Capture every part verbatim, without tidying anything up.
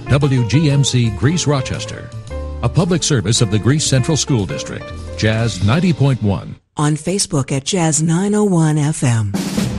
W G M C Greece Rochester, a public service of the Greece Central School District. Jazz ninety point one. On Facebook at Jazz nine oh one F M.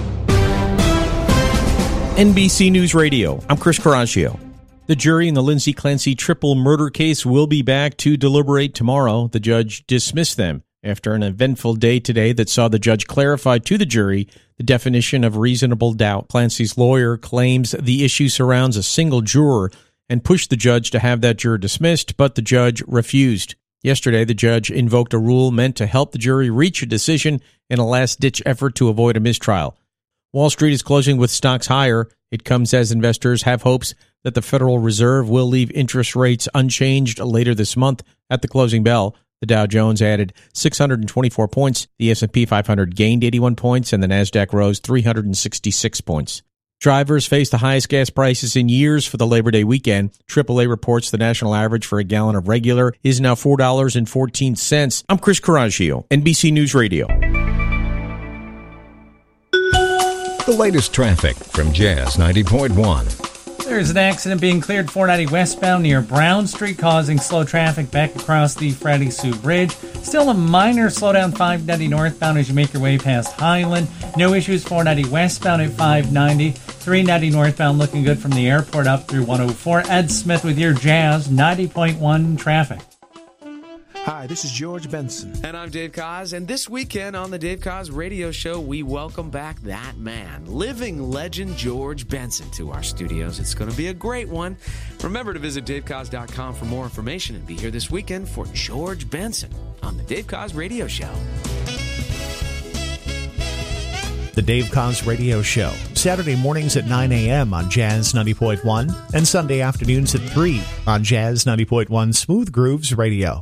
N B C News Radio, I'm Chris Caraccio. The jury in the Lindsay Clancy triple murder case will be back to deliberate tomorrow. The judge dismissed them after an eventful day today that saw the judge clarify to the jury the definition of reasonable doubt. Clancy's lawyer claims the issue surrounds a single juror and pushed the judge to have that juror dismissed, but the judge refused. Yesterday, the judge invoked a rule meant to help the jury reach a decision in a last-ditch effort to avoid a mistrial. Wall Street is closing with stocks higher. It comes as investors have hopes that the Federal Reserve will leave interest rates unchanged later this month at the closing bell. The Dow Jones added six hundred twenty-four points, the S and P five hundred gained eighty-one points, and the Nasdaq rose three hundred sixty-six points. Drivers face the highest gas prices in years for the Labor Day weekend. triple A reports the national average for a gallon of regular is now four dollars and fourteen cents. I'm Chris Caraccio, N B C News Radio. The latest traffic from Jazz ninety point one. There's an accident being cleared four ninety westbound near Brown Street, causing slow traffic back across the Freddie Sue Bridge. Still a minor slowdown five ninety northbound as you make your way past Highland. No issues four ninety westbound at five ninety. three ninety northbound looking good from the airport up through one oh four. Ed Smith with your Jazz ninety point one traffic. Hi, this is George Benson. And I'm Dave Koz. And this weekend on the Dave Koz Radio Show, we welcome back that man, living legend George Benson, to our studios. It's going to be a great one. Remember to visit dave koz dot com for more information and be here this weekend for George Benson on the Dave Koz Radio Show. The Dave Koz Radio Show, Saturday mornings at nine a.m. on Jazz ninety point one and Sunday afternoons at three on Jazz ninety point one Smooth Grooves Radio.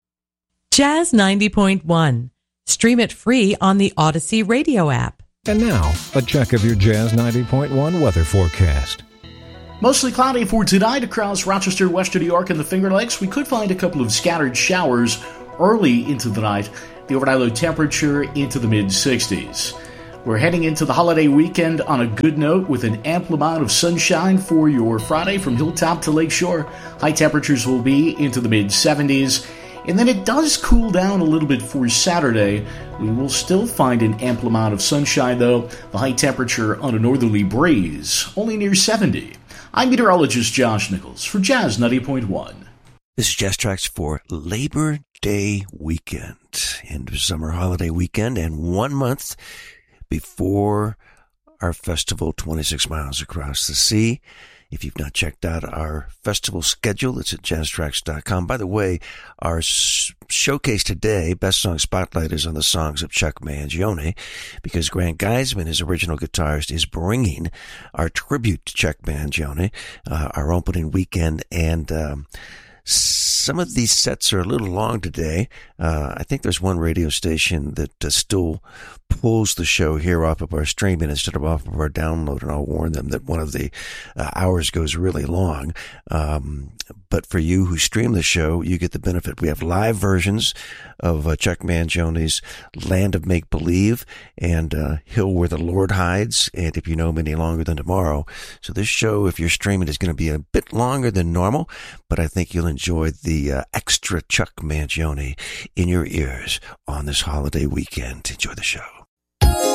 Jazz ninety point one. Stream it free on the Odyssey radio app. And now, a check of your Jazz ninety point one weather forecast. Mostly cloudy for tonight across Rochester, Western New York, and the Finger Lakes. We could find a couple of scattered showers early into the night. The overnight low temperature into the mid sixties. We're heading into the holiday weekend on a good note with an ample amount of sunshine for your Friday from Hilltop to Lakeshore. High temperatures will be into the mid seventies. And then it does cool down a little bit for Saturday. We will still find an ample amount of sunshine, though. The high temperature on a northerly breeze, only near seventy. I'm meteorologist Josh Nichols for Jazz ninety point one. This is Jazz Tracks for Labor Day weekend, end of summer holiday weekend, and one month before our festival, twenty-six miles across the sea. If you've not checked out our festival schedule, it's at jazz tracks dot com. By the way, our s- showcase today, Best Song Spotlight, is on the songs of Chuck Mangione, because Grant Geisman, his original guitarist, is bringing our tribute to Chuck Mangione, uh, our opening weekend, and um, some of these sets are a little long today. Uh, I think there's one radio station that uh, still pulls the show here off of our streaming instead of off of our download, and I'll warn them that one of the uh, hours goes really long. Um, but for you who stream the show, you get the benefit. We have live versions of uh, Chuck Mangione's Land of Make Believe and uh, Hill Where the Lord Hides, and If You Know Me Any Longer Than Tomorrow. So this show, if you're streaming, is going to be a bit longer than normal, but I think you'll enjoy the uh, extra Chuck Mangione in your ears on this holiday weekend. Enjoy the show.